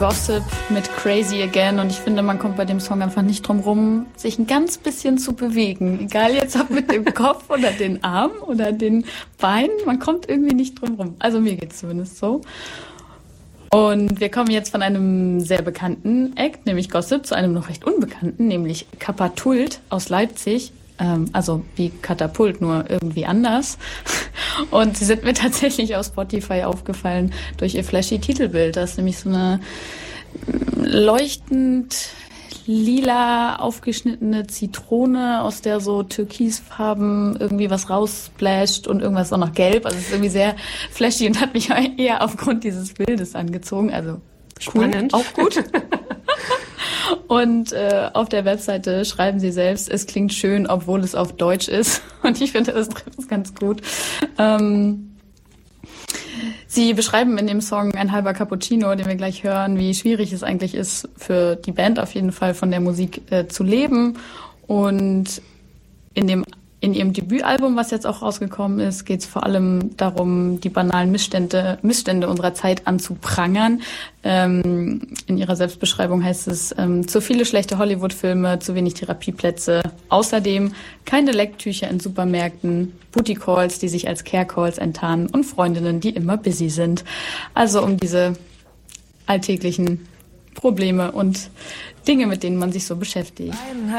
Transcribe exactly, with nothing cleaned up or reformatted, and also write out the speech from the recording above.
Gossip mit Crazy Again und ich finde, man kommt bei dem Song einfach nicht drum rum, sich ein ganz bisschen zu bewegen. Egal jetzt ob mit dem Kopf oder den Armen oder den Beinen, man kommt irgendwie nicht drum rum. Also mir geht's zumindest so. Und wir kommen jetzt von einem sehr bekannten Act, nämlich Gossip, zu einem noch recht unbekannten, nämlich Kapatult aus Leipzig. Ähm, also wie Katapult, nur irgendwie anders. Und sie sind mir tatsächlich auf Spotify aufgefallen durch ihr flashy Titelbild. Das ist nämlich so eine leuchtend lila aufgeschnittene Zitrone, aus der so türkisfarben irgendwie was raussplasht und irgendwas auch noch gelb. Also es ist irgendwie sehr flashy und hat mich eher aufgrund dieses Bildes angezogen. Also spannend. Cool, auch gut. Und äh, auf der Webseite schreiben sie selbst, es klingt schön, obwohl es auf Deutsch ist. Und ich finde, das trifft es ganz gut. Ähm, sie beschreiben in dem Song Ein halber Cappuccino, den wir gleich hören, wie schwierig es eigentlich ist, für die Band auf jeden Fall von der Musik äh, zu leben. Und in dem In ihrem Debütalbum, was jetzt auch rausgekommen ist, geht es vor allem darum, die banalen Missstände, Missstände unserer Zeit anzuprangern. Ähm, in ihrer Selbstbeschreibung heißt es, ähm, zu viele schlechte Hollywood-Filme, zu wenig Therapieplätze. Außerdem keine Lecktücher in Supermärkten, Booty-Calls, die sich als Care-Calls enttarnen und Freundinnen, die immer busy sind. Also um diese alltäglichen Probleme und Dinge, mit denen man sich so beschäftigt. Ein